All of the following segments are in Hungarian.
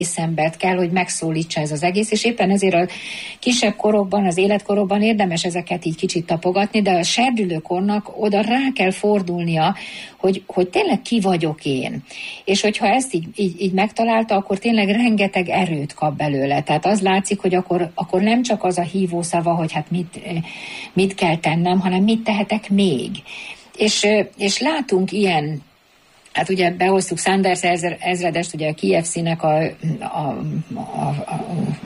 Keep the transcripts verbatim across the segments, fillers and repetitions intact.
embert kell, hogy megszólítsa ez az egész, és éppen ezért a kisebb korokban, az életkorokban érdemes ezeket így kicsit tapogatni, de a serdülőkornak oda rá kell fordulnia, hogy, hogy tényleg ki vagyok én. És hogyha ezt így, így, így megtalálta, akkor tényleg rengeteg erőt kap belőle. Tehát az látszik, hogy akkor, akkor nem csak az a hívószava, hogy hát mit, mit kell tennem, hanem mit tehetek még. És, és látunk ilyen. Hát ugye behoztuk Sanders ezredest, ugye a K F C-nek a, a, a, a,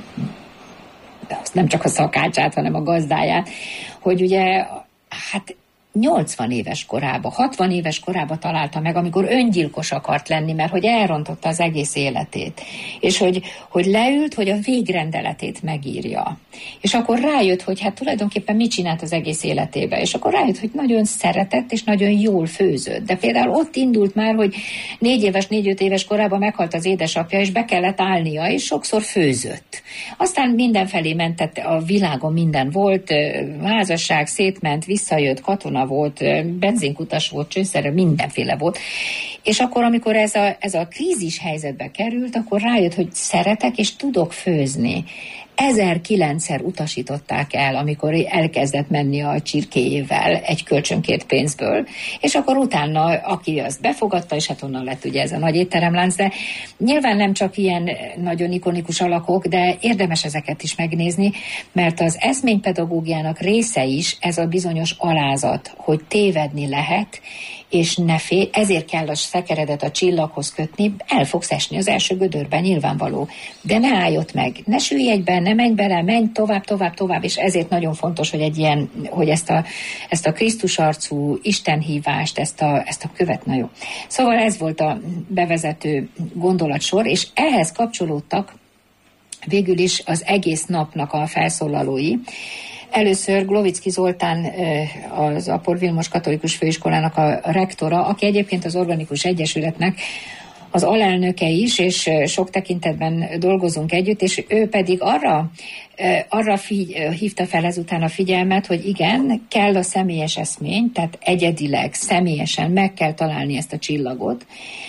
a nem csak a szakácsát, hanem a gazdáját, hogy ugye hát nyolcvan éves korában, hatvan éves korában találta meg, amikor öngyilkos akart lenni, mert hogy elrontotta az egész életét. És hogy, hogy leült, hogy a végrendeletét megírja. És akkor rájött, hogy hát tulajdonképpen mit csinált az egész életébe. És akkor rájött, hogy nagyon szeretett, és nagyon jól főzött. De például ott indult már, hogy négy éves, négy-öt éves korában meghalt az édesapja, és be kellett állnia, és sokszor főzött. Aztán mindenfelé mentett, a világon minden volt, házasság, szétment, visszajött, katona volt, benzinkutas volt, csőszerre, mindenféle volt. És akkor, amikor ez a, ez a krízis helyzetbe került, akkor rájött, hogy szeretek és tudok főzni. Ezerkilencszer utasították el, amikor elkezdett menni a csirkéjével egy kölcsönkért pénzből, és akkor utána, aki azt befogadta, és hát onnan lett ugye ez a nagy étteremlánc, de nyilván nem csak ilyen nagyon ikonikus alakok, de érdemes ezeket is megnézni, mert az eszménypedagógiának része is ez a bizonyos alázat, hogy tévedni lehet, és ne félj, ezért kell a szekeredet a csillaghoz kötni, el fogsz esni az első gödörben, nyilvánvaló. De ne állj ott meg, ne sülj egyben, ne menj bele, menj tovább, tovább, tovább, és ezért nagyon fontos, hogy egy ilyen, hogy ezt a, ezt a Krisztus arcú istenhívást, ezt a, ezt a követ, na jó. Szóval ez volt a bevezető gondolatsor, és ehhez kapcsolódtak végül is az egész napnak a felszólalói. Először Glovicki Zoltán, az Apor Vilmos Katolikus Főiskolának a rektora, aki egyébként az Organikus Egyesületnek az alelnöke is, és sok tekintetben dolgozunk együtt, és ő pedig arra, arra figy- hívta fel ezután a figyelmet, hogy igen, kell a személyes eszmény, tehát egyedileg, személyesen meg kell találni ezt a csillagot,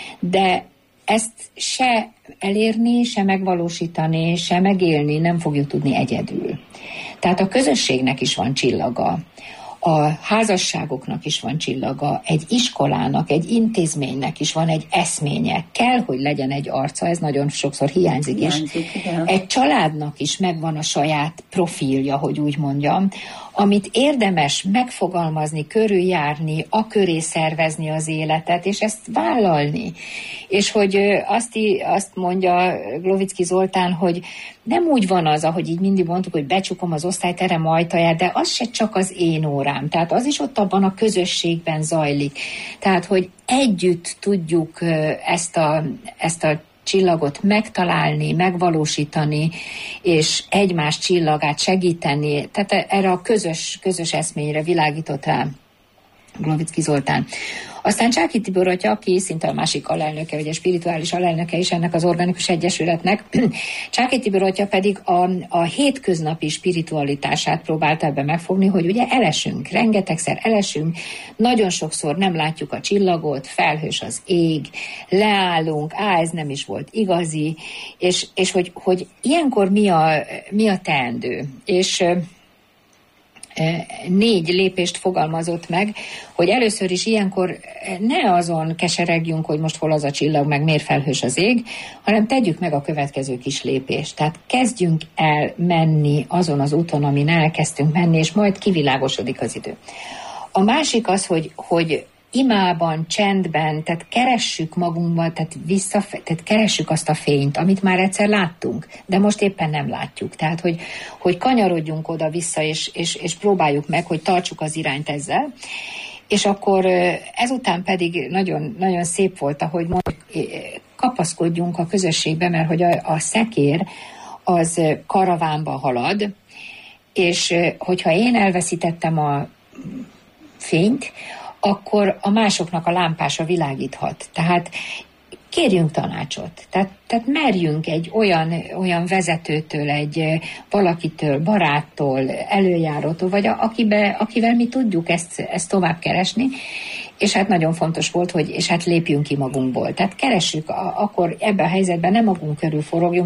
de ezt se elérni, se megvalósítani, se megélni nem fogjuk tudni egyedül. Tehát a közösségnek is van csillaga, a házasságoknak is van csillaga, egy iskolának, egy intézménynek is van egy eszménye. Kell, hogy legyen egy arca, ez nagyon sokszor hiányzik, hiányzik és igen. Egy családnak is megvan a saját profilja, hogy úgy mondjam, amit érdemes megfogalmazni, körüljárni, a köré szervezni az életet, és ezt vállalni. És hogy azt, azt mondja Glovicki Zoltán, hogy nem úgy van az, ahogy így mindig mondtuk, hogy becsukom az osztályterem ajtaját, de az se csak az én órám. Tehát az is ott abban a közösségben zajlik. Tehát, hogy együtt tudjuk ezt a, ezt a csillagot megtalálni, megvalósítani, és egymás csillagát segíteni. Tehát erre a közös, közös eszményre világított rá Glovicki Zoltán. Aztán Csáky Tibor atya, aki szinte a másik alelnöke, vagy a spirituális alelnöke is ennek az Organikus Egyesületnek, Csáky Tibor atya pedig a, a hétköznapi spiritualitását próbálta ebbe megfogni, hogy ugye elesünk, rengetegszer elesünk, nagyon sokszor nem látjuk a csillagot, felhős az ég, leállunk, á, ez nem is volt igazi, és, és hogy, hogy ilyenkor mi a, mi a teendő. És négy lépést fogalmazott meg, hogy először is ilyenkor ne azon keseregjünk, hogy most hol az a csillag, meg miért felhős az ég, hanem tegyük meg a következő kis lépést. Tehát kezdjünk el menni azon az úton, amin elkezdtünk menni, és majd kivilágosodik az idő. A másik az, hogy, hogy imában, csendben, tehát keressük magunkban, tehát, vissza, tehát keressük azt a fényt, amit már egyszer láttunk, de most éppen nem látjuk. Tehát, hogy, hogy kanyarodjunk oda-vissza, és, és, és próbáljuk meg, hogy tartsuk az irányt ezzel. És akkor ezután pedig nagyon, nagyon szép volt, ahogy mondjuk, kapaszkodjunk a közösségbe, mert hogy a, a szekér az karavánba halad, és hogyha én elveszítettem a fényt, akkor a másoknak a lámpása világíthat. Tehát kérjünk tanácsot. Tehát, tehát merjünk egy olyan, olyan vezetőtől, egy valakitől, baráttól, előjárótól, vagy a, akibe, akivel mi tudjuk ezt, ezt tovább keresni, és hát nagyon fontos volt, hogy és hát lépjünk ki magunkból. Tehát keressük, a, akkor ebben a helyzetben nem magunk körül forogjunk,